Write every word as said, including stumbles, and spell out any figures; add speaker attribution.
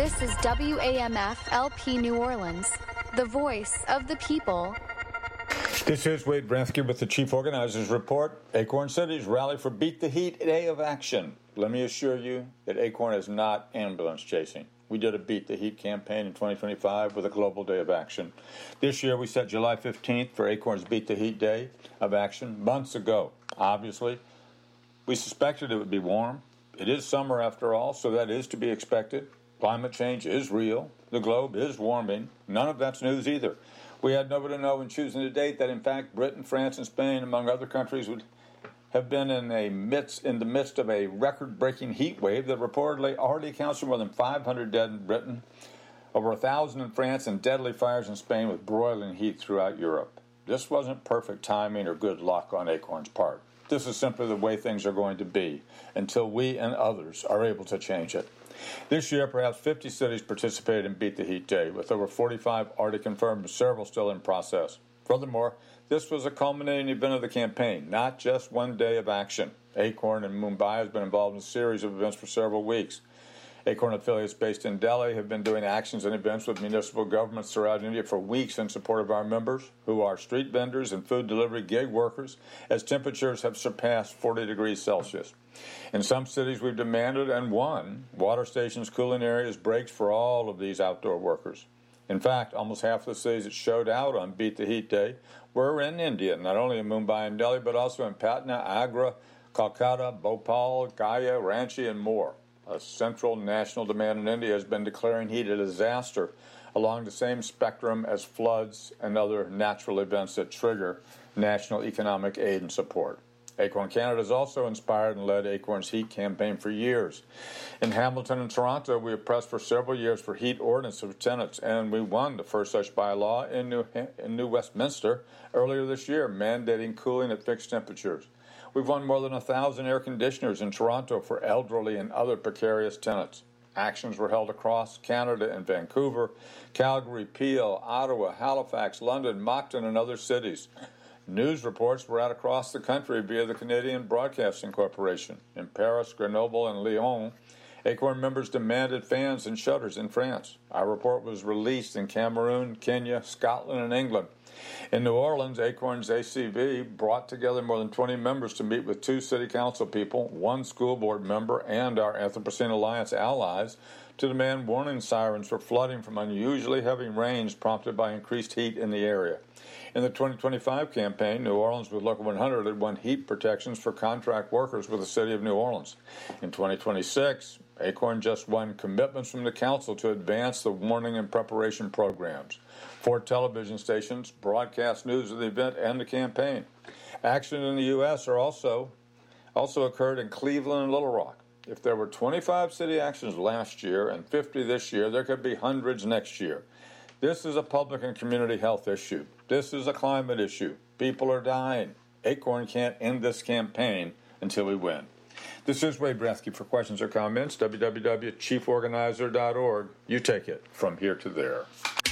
Speaker 1: This is W A M F L P New Orleans, the voice of the people.
Speaker 2: This is Wade Bransky with the Chief Organizers Report. Acorn City's rally for Beat the Heat Day of Action. Let me assure you that Acorn is not ambulance chasing. We did a Beat the Heat campaign in twenty twenty-five with a global day of action. This year we set July fifteenth for Acorn's Beat the Heat Day of Action months ago. Obviously, we suspected it would be warm. It is summer after all, so that is to be expected. Climate change is real. The globe is warming. None of that's news either. We had nobody to know in choosing a date that, in fact, Britain, France, and Spain, among other countries, would have been in a midst in the midst of a record-breaking heat wave that reportedly already accounts for more than five hundred dead in Britain, over one thousand in France, and deadly fires in Spain with broiling heat throughout Europe. This wasn't perfect timing or good luck on Acorn's part. This is simply the way things are going to be until we and others are able to change it. This year, perhaps fifty cities participated in Beat the Heat Day, with over forty-five already confirmed and several still in process. Furthermore, this was a culminating event of the campaign, not just one day of action. Acorn in Mumbai has been involved in a series of events for several weeks. Acorn affiliates based in Delhi have been doing actions and events with municipal governments throughout India for weeks in support of our members, who are street vendors and food delivery gig workers, as temperatures have surpassed forty degrees Celsius. In some cities, we've demanded and won water stations, cooling areas, breaks for all of these outdoor workers. In fact, almost half of the cities that showed out on Beat the Heat Day were in India, not only in Mumbai and Delhi, but also in Patna, Agra, Kolkata, Bhopal, Gaya, Ranchi, and more. A central national demand in India has been declaring heat a disaster along the same spectrum as floods and other natural events that trigger national economic aid and support. Acorn Canada has also inspired and led Acorn's heat campaign for years. In Hamilton and Toronto, we have pressed for several years for heat ordinance of tenants, and we won the first such bylaw in New, in New Westminster earlier this year, mandating cooling at fixed temperatures. We've won more than one thousand air conditioners in Toronto for elderly and other precarious tenants. Actions were held across Canada in Vancouver, Calgary, Peel, Ottawa, Halifax, London, Moncton, and other cities. News reports were out across the country via the Canadian Broadcasting Corporation. In Paris, Grenoble, and Lyon, Acorn members demanded fans and shutters in France. Our report was released in Cameroon, Kenya, Scotland, and England. In New Orleans, Acorn's A C V brought together more than twenty members to meet with two city council people, one school board member, and our Anthropocene Alliance allies to demand warning sirens for flooding from unusually heavy rains prompted by increased heat in the area. In the twenty twenty-five campaign, New Orleans with Local one hundred had won heat protections for contract workers with the City of New Orleans. In twenty twenty-six, Acorn just won commitments from the council to advance the warning and preparation programs. Four television stations broadcast news of the event and the campaign. Action in the U S are also also occurred in Cleveland and Little Rock. If there were twenty-five city actions last year and fifty this year, there could be hundreds next year. This is a public and community health issue. This is a climate issue. People are dying. Acorn can't end this campaign until we win. This is Wade Bransky. For questions or comments, w w w dot chief organizer dot org. You take it from here to there.